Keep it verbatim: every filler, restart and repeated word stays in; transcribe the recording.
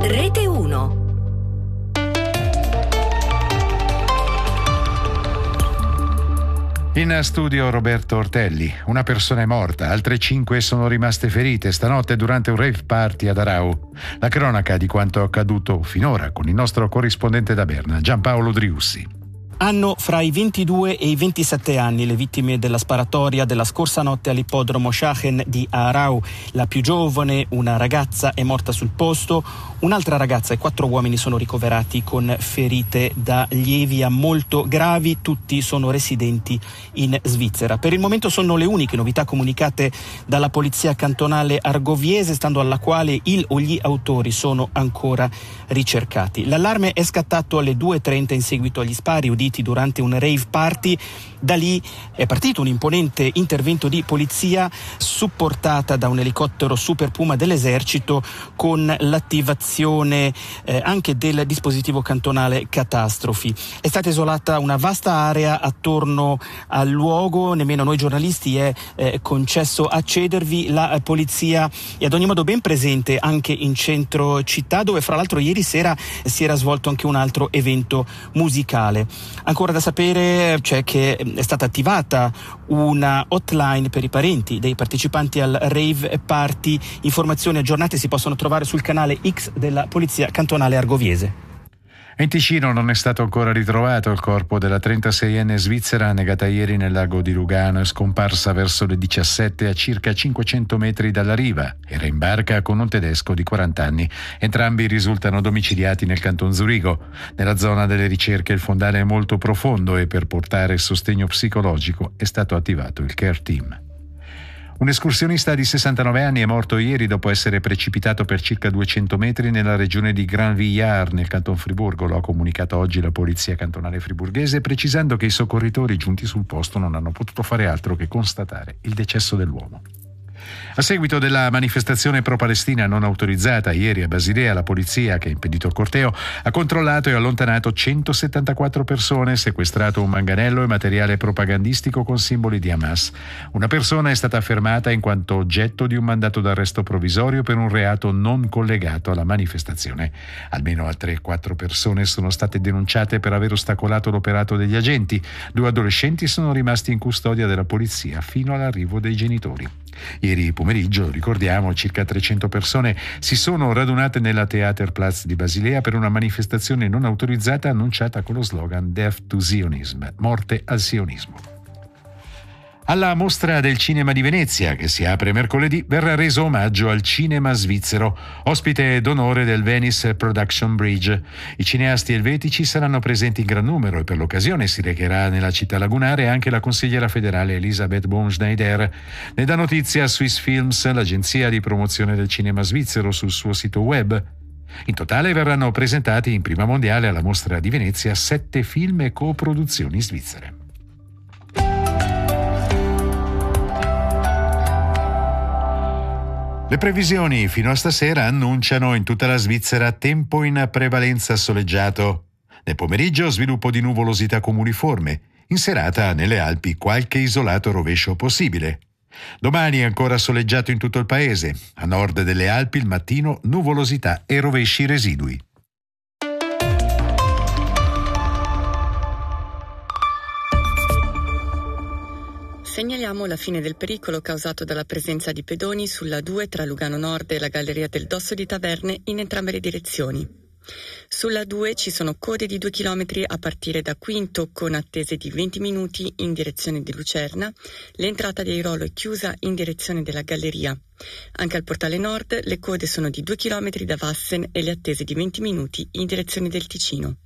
Rete uno. In studio Roberto Ortelli. Una persona è morta, altre cinque sono rimaste ferite stanotte durante un rave party ad Arau. La cronaca di quanto accaduto finora con il nostro corrispondente da Berna, Giampaolo Driussi. Hanno fra i ventidue e i ventisette anni le vittime della sparatoria della scorsa notte all'ippodromo Schachen di Aarau. La più giovane, una ragazza, è morta sul posto. Un'altra ragazza e quattro uomini sono ricoverati con ferite da lievi a molto gravi. Tutti sono residenti in Svizzera. Per il momento sono le uniche novità comunicate dalla polizia cantonale argoviese, stando alla quale il o gli autori sono ancora ricercati. L'allarme è scattato alle due e trenta in seguito agli spari uditi durante un rave party. Da lì è partito un imponente intervento di polizia supportata da un elicottero Super Puma dell'esercito, con l'attivazione eh, anche del dispositivo cantonale catastrofi. È stata isolata una vasta area attorno al luogo, nemmeno a noi giornalisti è eh, concesso accedervi. La eh, polizia è ad ogni modo ben presente anche in centro città, dove fra l'altro ieri sera si era svolto anche un altro evento musicale. Ancora da sapere c'è che è stata attivata una hotline per i parenti dei partecipanti al rave party. Informazioni aggiornate si possono trovare sul canale X della Polizia Cantonale Argoviese. In Ticino non è stato ancora ritrovato il corpo della trentaseienne svizzera annegata ieri nel lago di Lugano e scomparsa verso le diciassette a circa cinquecento metri dalla riva. Era in barca con un tedesco di quaranta anni. Entrambi risultano domiciliati nel canton Zurigo. Nella zona delle ricerche il fondale è molto profondo e per portare sostegno psicologico è stato attivato il care team. Un escursionista di sessantanove anni è morto ieri dopo essere precipitato per circa duecento metri nella regione di Grand Villard, nel canton Friburgo. Lo ha comunicato oggi la polizia cantonale friburghese, precisando che i soccorritori giunti sul posto non hanno potuto fare altro che constatare il decesso dell'uomo. A seguito della manifestazione pro-Palestina non autorizzata ieri a Basilea, la polizia, che ha impedito il corteo, ha controllato e allontanato centosettantaquattro persone, sequestrato un manganello e materiale propagandistico con simboli di Hamas. Una persona è stata fermata in quanto oggetto di un mandato d'arresto provvisorio per un reato non collegato alla manifestazione. Almeno altre quattro persone sono state denunciate per aver ostacolato l'operato degli agenti. Due adolescenti sono rimasti in custodia della polizia fino all'arrivo dei genitori. Ieri pomeriggio, ricordiamo, circa trecento persone si sono radunate nella Theaterplatz di Basilea per una manifestazione non autorizzata annunciata con lo slogan Death to Zionism, morte al sionismo. Alla Mostra del Cinema di Venezia, che si apre mercoledì, verrà reso omaggio al cinema svizzero, ospite d'onore del Venice Production Bridge. I cineasti elvetici saranno presenti in gran numero e per l'occasione si recherà nella città lagunare anche la consigliera federale Elisabeth Bohm-Schneider. Ne dà notizia Swiss Films, l'agenzia di promozione del cinema svizzero, sul suo sito web. In totale verranno presentati in prima mondiale alla Mostra di Venezia sette film e coproduzioni svizzere. Le previsioni fino a stasera annunciano in tutta la Svizzera tempo in prevalenza soleggiato. Nel pomeriggio sviluppo di nuvolosità comuniforme. In serata nelle Alpi qualche isolato rovescio possibile. Domani ancora soleggiato in tutto il paese. A nord delle Alpi il mattino nuvolosità e rovesci residui. Segnaliamo la fine del pericolo causato dalla presenza di pedoni sulla due tra Lugano Nord e la Galleria del Dosso di Taverne in entrambe le direzioni. Sulla due ci sono code di due chilometri a partire da Quinto con attese di venti minuti in direzione di Lucerna. L'entrata di Airolo è chiusa in direzione della Galleria. Anche al portale nord le code sono di due chilometri da Vassen e le attese di venti minuti in direzione del Ticino.